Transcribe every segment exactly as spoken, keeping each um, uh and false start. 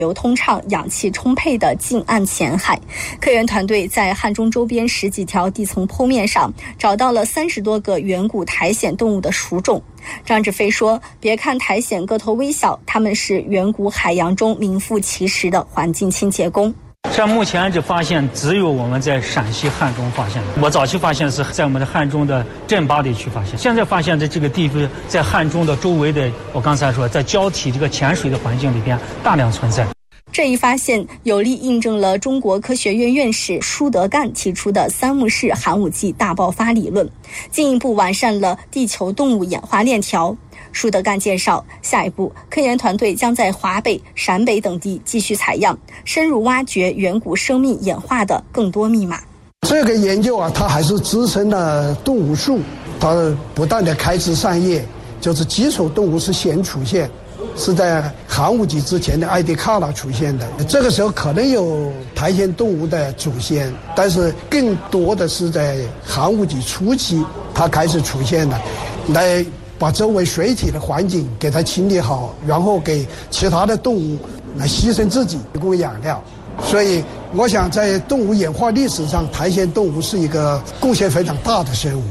流通畅、氧气充沛的近岸浅海。科研团队在汉中周边十几条地层剖面上找到了三十多个远古苔藓动物的属种。张志飞说，别看苔藓个头微小，它们是远古海洋中名副其实的环境清洁工。 像目前这发现只有我们在陕西汉中发现的，我早期发现是在我们的汉中的镇巴地区发现，现在发现的这个地方在汉中的周围的，我刚才说在胶体这个浅水的环境里边大量存在。 这一发现有力印证了中国科学院院士舒德干提出的三幕式寒武纪大爆发理论，进一步完善了地球动物演化链条。舒德干介绍，下一步科研团队将在华北、陕北等地继续采样，深入挖掘远古生命演化的更多密码。 这个研究啊，它还是支撑了动物树，它不断的开枝散叶，就是基础动物是先出现，是在寒武纪之前的埃迪卡拉出现的。这个时候可能有苔藓动物的祖先，但是更多的是在寒武纪初期它开始出现的，来把周围水体的环境给它清理好，然后给其他的动物来牺牲自己提供养料。所以我想在动物演化历史上，苔藓动物是一个贡献非常大的生物。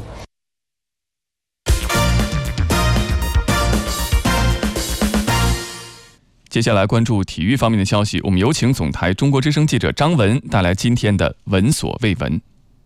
接下来关注体育方面的消息，我们有请总台中国之声记者张文带来今天的闻所未闻。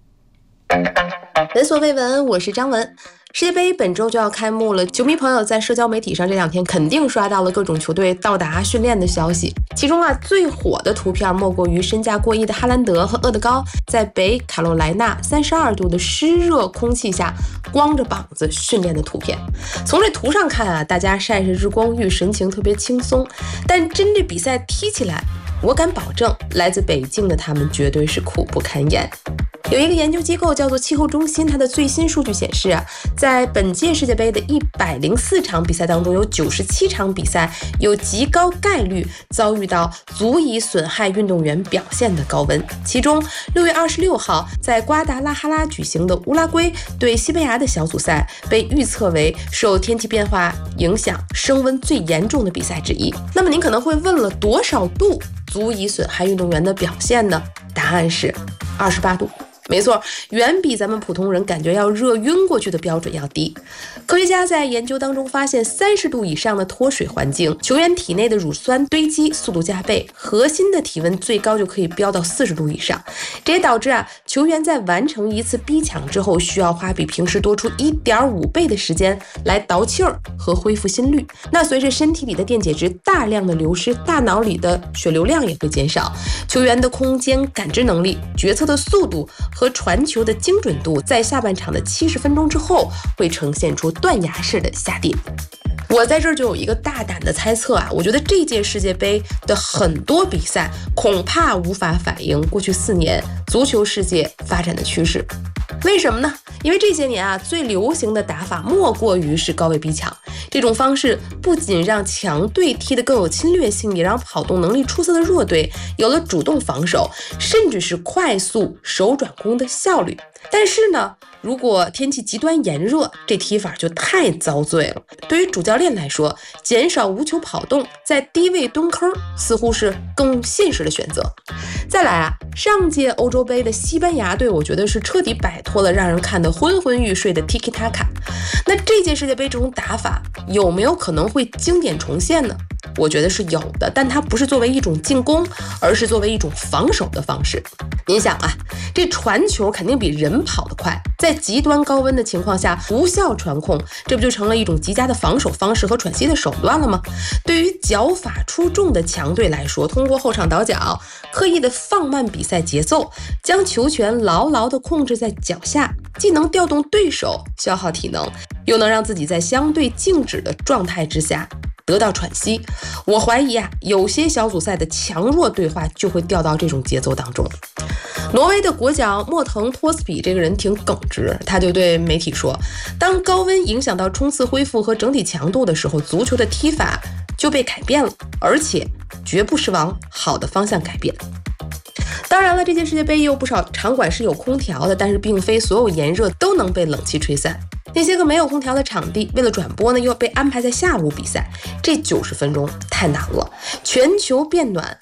闻所未闻，我是张文。世界杯本周就要开幕了，球迷朋友在社交媒体上这两天肯定刷到了各种球队到达训练的消息。其中啊，最火的图片莫过于身价过亿的哈兰德和厄德高在北卡罗来纳三十二度的湿热空气下光着膀子训练的图片。从这图上看啊，大家晒着日光浴，神情特别轻松，但真这比赛踢起来，我敢保证，来自北京的他们绝对是苦不堪言。有一个研究机构叫做气候中心，它的最新数据显示啊，在本届世界杯的一百零四场比赛当中，有九十七场比赛有极高概率遭遇到足以损害运动员表现的高温。其中六月二十六号在瓜达拉哈拉举行的乌拉圭对西班牙的小组赛被预测为受天气变化影响升温最严重的比赛之一。那么您可能会问了，多少度足以损害运动员的表现呢？答案是二十八度。没错，远比咱们普通人感觉要热晕过去的标准要低。科学家在研究当中发现，三十度以上的脱水环境，球员体内的乳酸堆积速度加倍，核心的体温最高就可以飙到四十度以上。这也导致啊，球员在完成一次逼抢之后，需要花比平时多出 一点五倍的时间来倒气儿和恢复心率。那随着身体里的电解质大量的流失，大脑里的血流量也会减少，球员的空间感知能力、决策的速度和传球的精准度在下半场的七十分钟之后会呈现出断崖式的下跌。我在这儿就有一个大胆的猜测啊，我觉得这届世界杯的很多比赛恐怕无法反映过去四年足球世界发展的趋势。为什么呢？因为这些年啊，最流行的打法莫过于是高位逼抢。这种方式不仅让强队踢得更有侵略性，也让跑动能力出色的弱队有了主动防守，甚至是快速手转攻的效率。但是呢，如果天气极端炎热，这踢法就太遭罪了。对于主教练来说，减少无球跑动，在低位蹲坑似乎是更现实的选择。再来啊，上届欧洲杯的西班牙队，我觉得是彻底摆脱了让人看得昏昏欲睡的 Tiki Taka。那这届世界杯这种打法有没有可能会经典重现呢？我觉得是有的，但它不是作为一种进攻，而是作为一种防守的方式。您想啊，这传球肯定比人跑得快，在极端高温的情况下无效传控，这不就成了一种极佳的防守方式和喘息的手段了吗？对于脚法出众的强队来说，通过后场倒脚，刻意的放慢比赛节奏，将球权牢牢地控制在脚下，既能调动对手消耗体能，又能让自己在相对静止的状态之下得到喘息。我怀疑啊，有些小组赛的强弱对话就会掉到这种节奏当中。挪威的国脚莫腾托斯比这个人挺耿直，他就对媒体说，当高温影响到冲刺恢复和整体强度的时候，足球的踢法就被改变了，而且绝不是往好的方向改变。当然了，这届世界杯也有不少场馆是有空调的，但是并非所有炎热都能被冷气吹散。那些个没有空调的场地，为了转播呢，又被安排在下午比赛，这九十分钟太难了。全球变暖